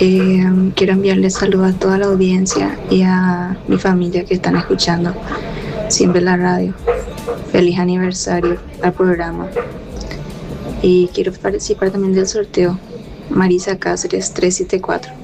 Quiero enviarle saludos a toda la audiencia y a mi familia que están escuchando siempre la radio. Feliz aniversario al programa. Y quiero participar también del sorteo. Marisa Cáceres 374.